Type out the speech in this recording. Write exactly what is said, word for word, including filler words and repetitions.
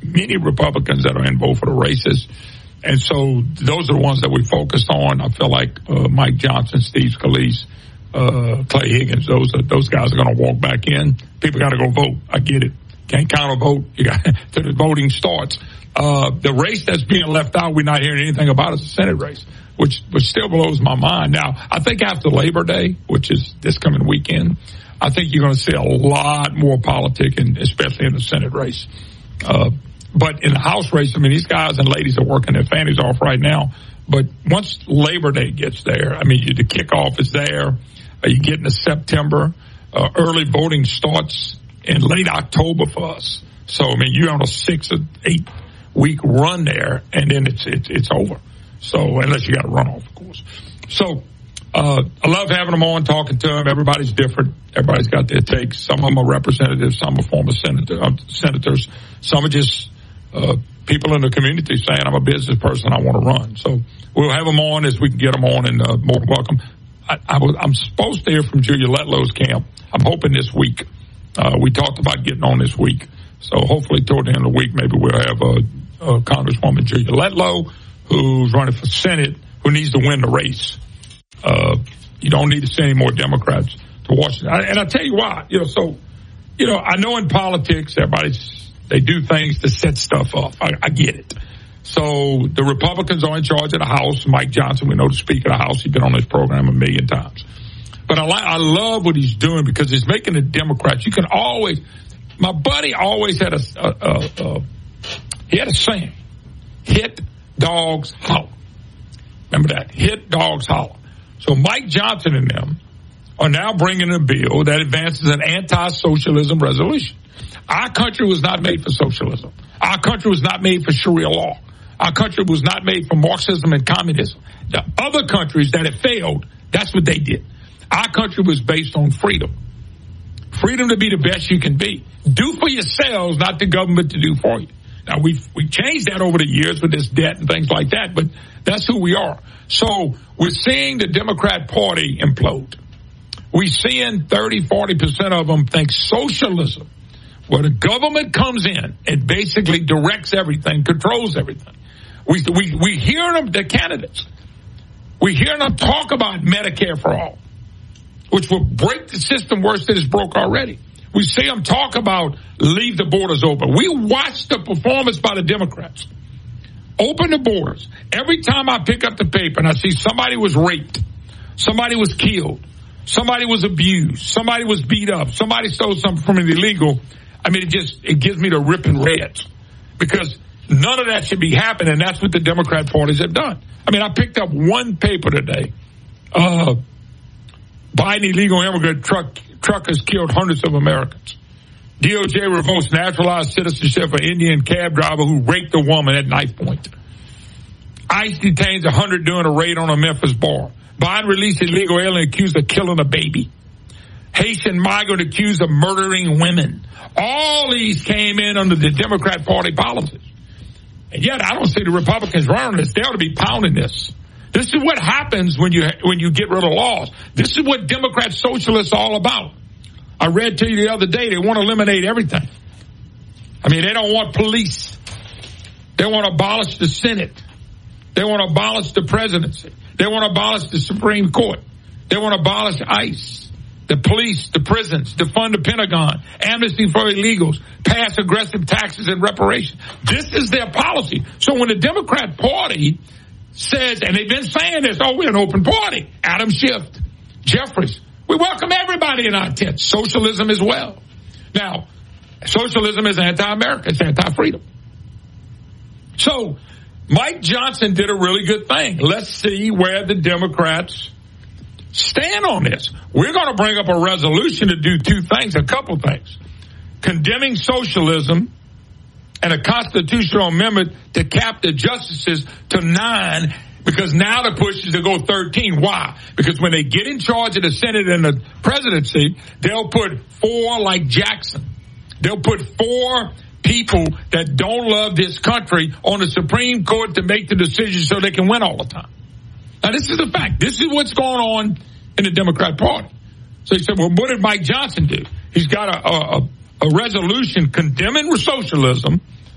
many Republicans that are in both of the races. And so those are the ones that we focused on. I feel like uh, Mike Johnson, Steve Scalise, uh, Clay Higgins, those are, those guys are going to walk back in. People got to go vote. I get it. Can't counter vote. You got till the voting starts. Uh, the race that's being left out, we're not hearing anything about is the Senate race, which, which still blows my mind. Now, I think after Labor Day, which is this coming weekend, I think you're going to see a lot more politicking, especially in the Senate race. Uh, but in the House race, I mean, these guys and ladies are working their fannies off right now. But once Labor Day gets there, I mean, you, the kickoff is there. Uh, you get into September. Uh, early voting starts in late October for us. So, I mean, you're on a six or eight week run there, and then it's it's, it's over. So, unless you got a runoff, of course. So, uh, I love having them on, talking to them. Everybody's different. Everybody's got their takes. Some of them are representatives. Some are former senator, uh, senators. Some are just uh, people in the community saying, I'm a business person, I want to run. So we'll have them on as we can get them on, and uh, more welcome. I, I was, I'm supposed to hear from Julia Letlow's camp. I'm hoping this week. Uh, we talked about getting on this week. So hopefully toward the end of the week, maybe we'll have uh, uh, Congresswoman Julia Letlow, who's running for Senate, who needs to win the race. Uh, you don't need to send any more Democrats to Washington. I, and I'll tell you why. You know, so, you know, I know in politics, everybody's, they do things to set stuff up. I, I get it. So the Republicans are in charge of the House. Mike Johnson, we know the Speaker of the House. He's been on this program a million times. But I, li- I love what he's doing because he's making the Democrats. You can always, my buddy always had a, a, a, a he had a saying, hit dogs holler. Remember that, hit dogs holler. So Mike Johnson and them are now bringing a bill that advances an anti-socialism resolution. Our country was not made for socialism. Our country was not made for Sharia law. Our country was not made for Marxism and communism. The other countries that have failed, that's what they did. Our country was based on freedom. Freedom to be the best you can be. Do for yourselves, not the government to do for you. Now, we've, we've changed that over the years with this debt and things like that, but that's who we are. So we're seeing the Democrat Party implode. We're seeing thirty, forty percent of them think socialism, where the government comes in and basically directs everything, controls everything. We, we, we hear them, the candidates, we hear them talk about Medicare for all, which will break the system worse than it's broke already. We see them talk about leave the borders open. We watch the performance by the Democrats. Open the borders. Every time I pick up the paper and I see somebody was raped, somebody was killed, somebody was abused, somebody was beat up, somebody stole something from an illegal, I mean, it just, it gives me the ripping reds. Because none of that should be happening, and that's what the Democrat parties have done. I mean, I picked up one paper today. Uh, Biden illegal immigrant truck truckers killed hundreds of Americans. D O J revokes naturalized citizenship for Indian cab driver who raped a woman at knife point. ICE detains one hundred during a raid on a Memphis bar. Biden released illegal alien accused of killing a baby. Haitian migrant accused of murdering women. All these came in under the Democrat Party policies. And yet I don't see the Republicans running this. They ought to be pounding this. This is what happens when you when you get rid of laws. This is what Democrat socialists are all about. I read to you the other day, they want to eliminate everything. I mean, they don't want police. They want to abolish the Senate. They want to abolish the presidency. They want to abolish the Supreme Court. They want to abolish ICE, the police, the prisons, defund the Pentagon, amnesty for illegals, pass aggressive taxes and reparations. This is their policy. So when the Democrat Party says, and they've been saying this, oh, we're an open party. Adam Schiff, Jeffries. We welcome everybody in our tents. Socialism as well. Now, socialism is anti-American. It's anti-freedom. So, Mike Johnson did a really good thing. Let's see where the Democrats stand on this. We're going to bring up a resolution to do two things, a couple things. Condemning socialism and a constitutional amendment to cap the justices to nine, because now the push is to go thirteen. Why? Because when they get in charge of the Senate and the presidency, they'll put four like Jackson. They'll put four people that don't love this country on the Supreme Court to make the decisions so they can win all the time. Now, this is the fact. This is what's going on in the Democrat Party. So he said, well, what did Mike Johnson do? He's got a, a, a resolution condemning socialism